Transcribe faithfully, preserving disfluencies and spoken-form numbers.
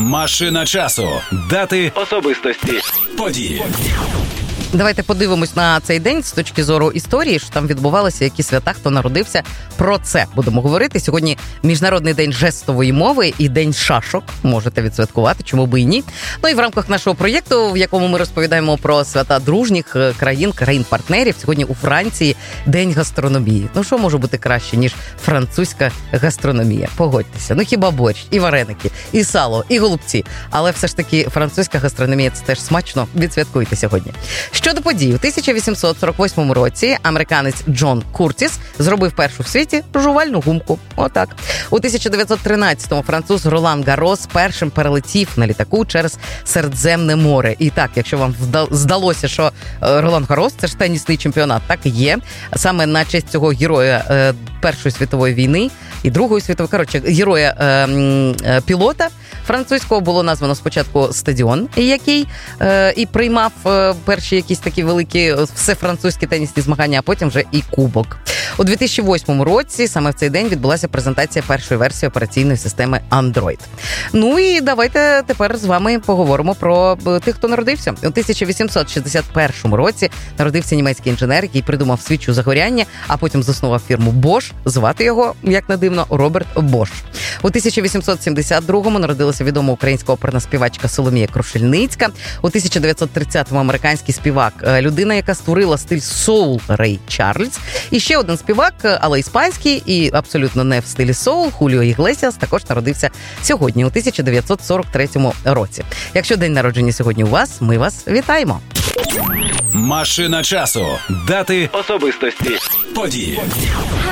Машина часу. Дати, особистості, події. Давайте подивимось на цей день з точки зору історії, що там відбувалося, які свята, хто народився. Про це будемо говорити. Сьогодні Міжнародний день жестової мови і День шашок. Можете відсвяткувати, чому би і ні. Ну і в рамках нашого проєкту, в якому ми розповідаємо про свята дружніх країн, країн-партнерів, сьогодні у Франції День гастрономії. Ну що може бути краще, ніж французька гастрономія? Погодьтеся. Ну хіба борщ, і вареники, і сало, і голубці. Але все ж таки французька гастрономія – це теж смачно. Відсвяткуйте сьогодні. Щодо подій, у тисяча вісімсот сорок восьмому році американець Джон Куртіс зробив першу в світі жувальну гумку. Отак. У тисяча дев'ятсот тринадцятому француз Ролан Гаррос першим перелетів на літаку через Середземне море. І так, якщо вам здалося, що Ролан Гаррос – це ж тенісний чемпіонат, так і є. Саме на честь цього героя е, Першої світової війни і Другої світової, коротше, героя е, е, пілота французького було названо спочатку стадіон, який е, і приймав е, перші якісь такі великі всефранцузькі тенісні змагання, а потім вже і кубок. У дві тисячі восьмому році саме в цей день відбулася презентація першої версії операційної системи Android. Ну і давайте тепер з вами поговоримо про тих, хто народився. У тисяча вісімсот шістдесят першому році народився німецький інженер, який придумав свічу загоряння, а потім заснував фірму Bosch. Звати його, як не дивно, Роберт Бош. У тисяча вісімсот сімдесят другому народилася відома українська оперна співачка Соломія Крушельницька. У тисяча дев'ятсот тридцятому американський співак, людина, яка створила стиль соул, Рей Чарльз. І ще один співак, але іспанський і абсолютно не в стилі соул, Хуліо Іглесіас, також народився сьогодні, у тисяча дев'ятсот сорок третьому році. Якщо день народження сьогодні у вас, ми вас вітаємо. Машина часу. Дати, особистості, події.